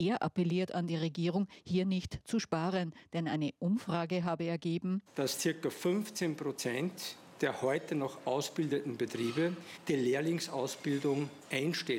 Er appelliert an die Regierung, hier nicht zu sparen, denn eine Umfrage habe ergeben, dass ca. 15% der heute noch ausbildenden Betriebe die Lehrlingsausbildung einstellen.